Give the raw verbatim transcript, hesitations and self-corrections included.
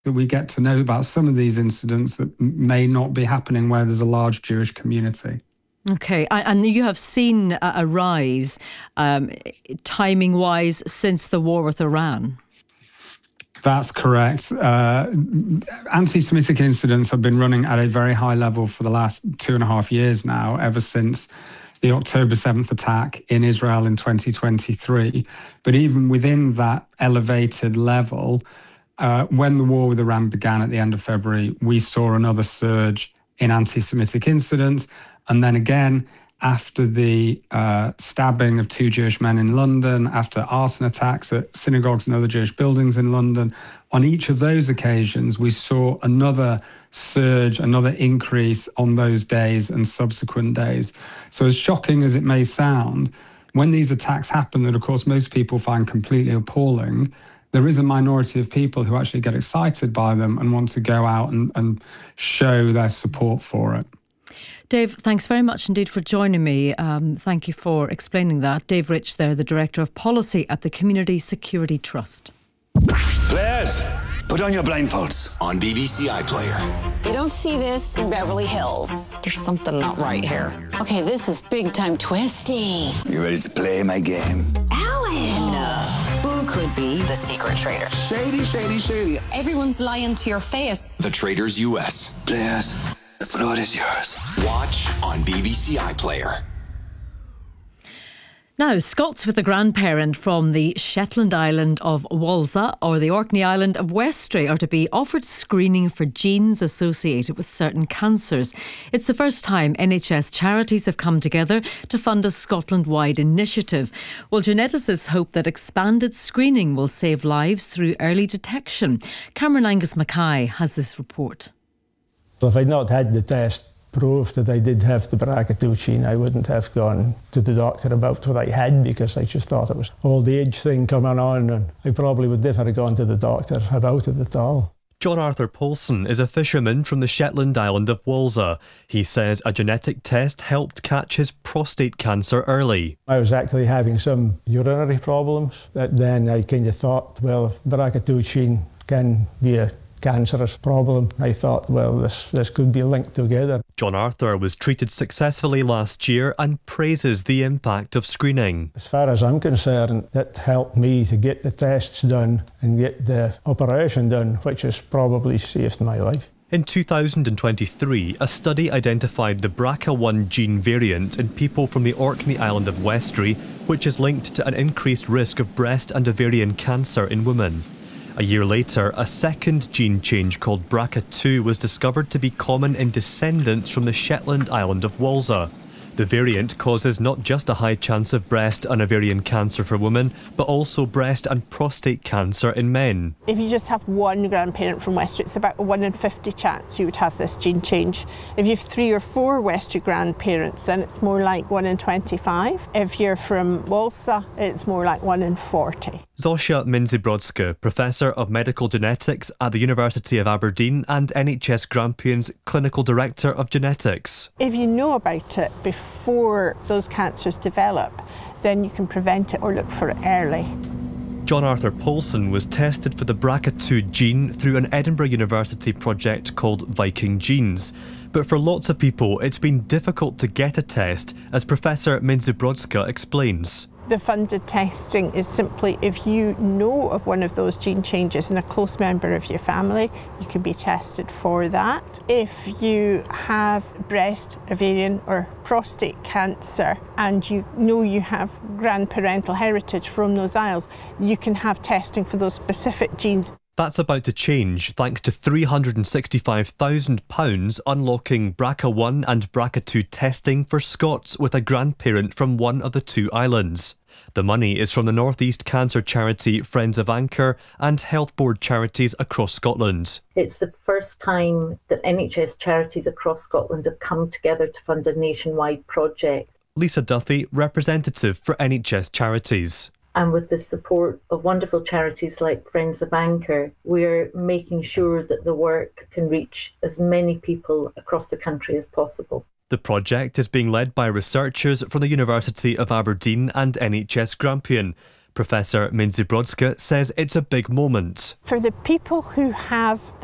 that we get to know about some of these incidents that may not be happening where there's a large Jewish community. Okay, and you have seen a rise, um, timing-wise, since the war with Iran. That's correct. Uh, anti-Semitic incidents have been running at a very high level for the last two and a half years now, ever since the October seventh attack in Israel in twenty twenty-three. But even within that elevated level, uh, when the war with Iran began at the end of February, we saw another surge in anti-Semitic incidents. And then again, after the uh, stabbing of two Jewish men in London, after arson attacks at synagogues and other Jewish buildings in London, on each of those occasions, we saw another surge, another increase on those days and subsequent days. So as shocking as it may sound, when these attacks happen, that of course most people find completely appalling, there is a minority of people who actually get excited by them and want to go out and, and show their support for it. Dave, thanks very much indeed for joining me. Um, thank you for explaining that. Dave Rich there, the Director of Policy at the Community Security Trust. Players, put on your blindfolds on B B C iPlayer. You don't see this in Beverly Hills. There's something not right here. Okay, this is big time twisty. You ready to play my game? Alan! Who could be the secret traitor? Shady, shady, shady. Everyone's lying to your face. The Traitors U S. Players, the floor is yours. Watch on B B C iPlayer. Now, Scots with a grandparent from the Shetland island of Walsa or the Orkney island of Westray are to be offered screening for genes associated with certain cancers. It's the first time N H S charities have come together to fund a Scotland-wide initiative. Well, geneticists hope that expanded screening will save lives through early detection. Cameron Angus Mackay has this report. If I'd not had the test proved that I did have the B R C A two gene, I wouldn't have gone to the doctor about what I had, because I just thought it was all the age thing coming on, and I probably would never have gone to the doctor about it at all. John Arthur Paulson is a fisherman from the Shetland island of Walsa. He says a genetic test helped catch his prostate cancer early. I was actually having some urinary problems. That then I kind of thought, well, if B R C A two gene can be a cancerous problem, I thought, well, this, this could be linked together. John Arthur was treated successfully last year and praises the impact of screening. As far as I'm concerned, it helped me to get the tests done and get the operation done, which has probably saved my life. In two thousand twenty-three, a study identified the B R C A one gene variant in people from the Orkney island of Westray, which is linked to an increased risk of breast and ovarian cancer in women. A year later, a second gene change called B R C A two was discovered to be common in descendants from the Shetland island of Walsa. The variant causes not just a high chance of breast and ovarian cancer for women, but also breast and prostate cancer in men. If you just have one grandparent from Westray, it's about a one in fifty chance you would have this gene change. If you have three or four Westray grandparents, then it's more like one in twenty-five. If you're from Walsa, it's more like one in forty. Zosia Między-Brodska, Professor of Medical Genetics at the University of Aberdeen and N H S Grampian's Clinical Director of Genetics. If you know about it before those cancers develop, then you can prevent it or look for it early. John Arthur Paulson was tested for the B R C A two gene through an Edinburgh University project called Viking Genes. But for lots of people, it's been difficult to get a test, as Professor Między-Brodska explains. The funded testing is simply if you know of one of those gene changes in a close member of your family, you can be tested for that. If you have breast, ovarian or prostate cancer and you know you have grandparental heritage from those isles, you can have testing for those specific genes. That's about to change thanks to three hundred sixty-five thousand pounds unlocking B R C A one and B R C A two testing for Scots with a grandparent from one of the two islands. The money is from the North East cancer charity Friends of Anchor and Health Board charities across Scotland. It's the first time that N H S charities across Scotland have come together to fund a nationwide project. Lisa Duffy, representative for N H S charities. And with the support of wonderful charities like Friends of Anchor, we're making sure that the work can reach as many people across the country as possible. The project is being led by researchers from the University of Aberdeen and N H S Grampian. Professor Międzybrocka says it's a big moment. For the people who have